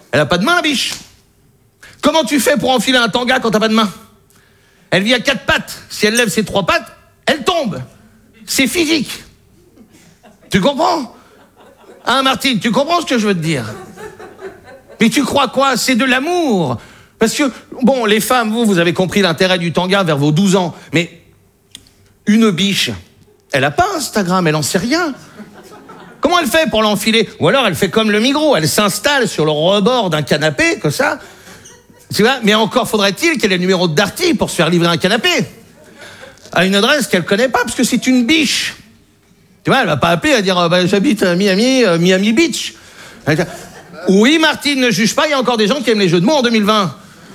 Elle a pas de main, la biche. Comment tu fais pour enfiler un tanga quand t'as pas de main? Elle vit à 4 pattes. Si elle lève ses 3 pattes, elle tombe. C'est physique. Tu comprends? Hein, Martine, tu comprends ce que je veux te dire? Mais tu crois quoi? C'est de l'amour. Parce que, bon, les femmes, vous avez compris l'intérêt du tanga vers vos 12 ans. Mais une biche, elle a pas Instagram, elle en sait rien. Comment elle fait pour l'enfiler? Ou alors elle fait comme le migros, elle s'installe sur le rebord d'un canapé, comme ça. Tu vois? Mais encore faudrait-il qu'elle ait le numéro de Darty pour se faire livrer un canapé. À une adresse qu'elle connaît pas, parce que c'est une biche. Tu vois, elle va pas appeler, elle va dire j'habite à Miami Beach. Oui, Martine, ne juge pas, il y a encore des gens qui aiment les jeux de mots en 2020.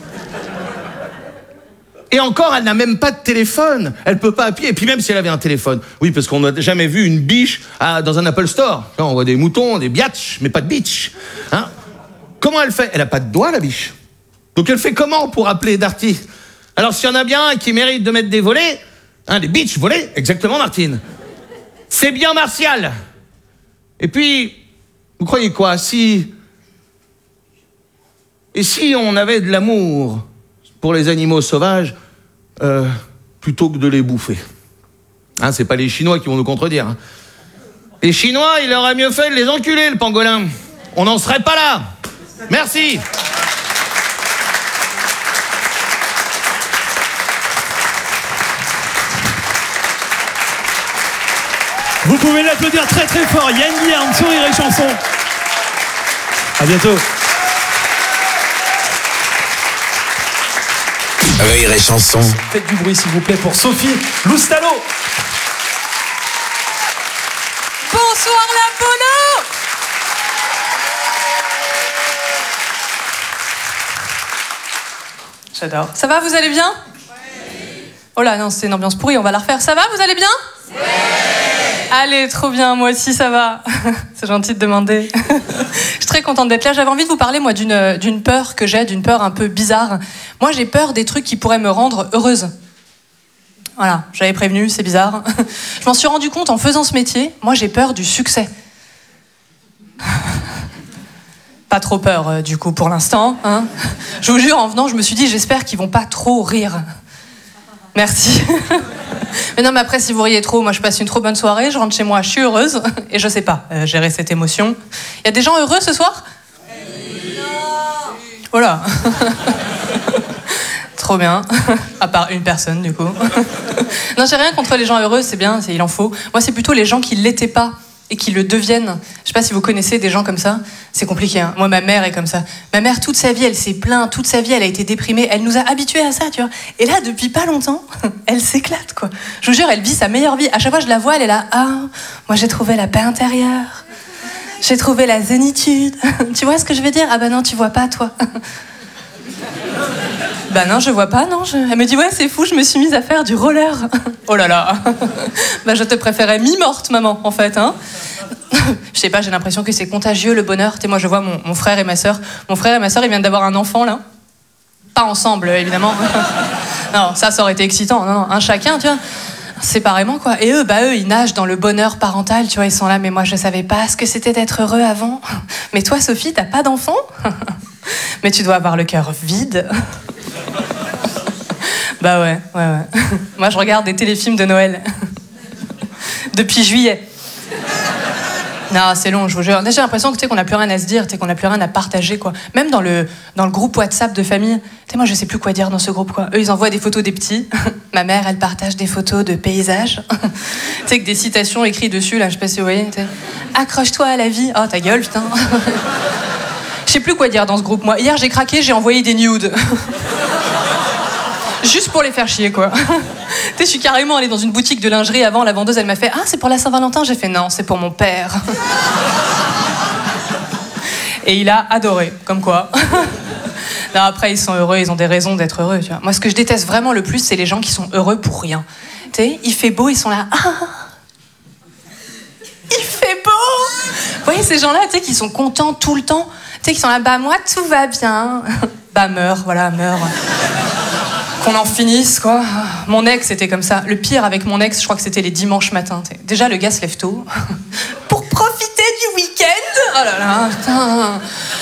Et encore, elle n'a même pas de téléphone. Elle peut pas appuyer. Et puis même si elle avait un téléphone. Oui, parce qu'on n'a jamais vu une biche dans un Apple Store. Là, on voit des moutons, des biatchs, mais pas de bitch. Hein? Comment elle fait? Elle a pas de doigts, la biche. Donc elle fait comment pour appeler Darty? Alors s'il y en a bien un qui mérite de mettre des volets, des bitches volets, exactement, Martine. C'est bien Martial. Et puis, vous croyez quoi? Et si on avait de l'amour pour les animaux sauvages, plutôt que de les bouffer? Hein, c'est pas les Chinois qui vont nous contredire. Hein. Les Chinois, il aurait mieux fait de les enculer, le pangolin. On n'en serait pas là. Merci. Vous pouvez l'applaudir très très fort. Yann Guillaume, Sourire et Chanson. À bientôt. Rire et Chanson. Faites du bruit s'il vous plaît pour Sophie Loustalo. Bonsoir l'Apollo. J'adore. Ça va, vous allez bien? Oh là, non, c'est une ambiance pourrie, on va la refaire. Ça va, vous allez bien? Allez, trop bien, moi aussi ça va. C'est gentil de demander. Je suis très contente d'être là. J'avais envie de vous parler, moi, d'une peur que j'ai, d'une peur un peu bizarre. Moi, j'ai peur des trucs qui pourraient me rendre heureuse. Voilà, j'avais prévenu, c'est bizarre. Je m'en suis rendu compte en faisant ce métier. Moi, j'ai peur du succès. Pas trop peur, du coup, pour l'instant. Hein. Je vous jure, en venant, je me suis dit, j'espère qu'ils vont pas trop rire. Merci. Mais non, mais après, si vous riez trop, moi, je passe une trop bonne soirée, je rentre chez moi, je suis heureuse, et je sais pas gérer cette émotion. Il y a des gens heureux ce soir? Voilà. Trop bien. À part une personne, du coup. Non, j'ai rien contre les gens heureux, c'est bien, il en faut. Moi, c'est plutôt les gens qui l'étaient pas et qui le deviennent. Je sais pas si vous connaissez des gens comme ça. C'est compliqué, hein. Moi, ma mère est comme ça. Ma mère, toute sa vie, elle s'est plainte. Toute sa vie, elle a été déprimée. Elle nous a habitués à ça, tu vois. Et là, depuis pas longtemps, elle s'éclate, quoi. Je vous jure, elle vit sa meilleure vie. À chaque fois, je la vois, elle est là. Ah, moi, j'ai trouvé la paix intérieure. J'ai trouvé la zénitude. Tu vois ce que je veux dire? Ah bah non, tu vois pas, toi. Bah non, je vois pas, non. Elle me dit, ouais, c'est fou, je me suis mise à faire du roller. Oh là là. Bah je te préférais mi-morte, maman, en fait, hein. Je sais pas, j'ai l'impression que c'est contagieux, le bonheur. Tu sais, moi, je vois mon frère et ma sœur. Mon frère et ma sœur, ils viennent d'avoir un enfant, là. Pas ensemble, évidemment. Non, ça aurait été excitant. Non, un chacun, tu vois. Séparément, quoi. Et eux, ils nagent dans le bonheur parental, tu vois. Ils sont là, mais moi, je savais pas ce que c'était d'être heureux avant. Mais toi, Sophie, t'as pas d'enfant? Mais tu dois avoir le cœur vide. Bah ouais. Moi, je regarde des téléfilms de Noël. Depuis juillet. Non, c'est long, je vous jure. J'ai l'impression que, tu sais, qu'on n'a plus rien à se dire, tu sais, qu'on n'a plus rien à partager, quoi. Même dans le groupe WhatsApp de famille, tu sais, moi, je sais plus quoi dire dans ce groupe, quoi. Eux, ils envoient des photos des petits. Ma mère, elle partage des photos de paysages. Tu sais, avec des citations écrites dessus, là, je sais pas si vous voyez. Accroche-toi à la vie. Oh, ta gueule, putain. Je sais plus quoi dire dans ce groupe, moi. Hier, j'ai craqué, j'ai envoyé des nudes. Juste pour les faire chier, quoi. Tu sais, je suis carrément allée dans une boutique de lingerie avant, la vendeuse, elle m'a fait « Ah, c'est pour la Saint-Valentin ?» J'ai fait « Non, c'est pour mon père. » Et il a adoré, comme quoi. Non, après, ils sont heureux, ils ont des raisons d'être heureux, tu vois. Moi, ce que je déteste vraiment le plus, c'est les gens qui sont heureux pour rien. Tu sais, il fait beau, ils sont là « Ah, il fait beau !» Vous voyez, ces gens-là, tu sais, qui sont contents tout le temps. Tu sais, qui sont là « Bah, moi, tout va bien. » Bah, meurs. Qu'on en finisse, quoi. Mon ex était comme ça. Le pire avec mon ex, je crois que c'était les dimanches matins. T'sais. Déjà, le gars se lève tôt pour profiter du week-end. Oh là là, putain.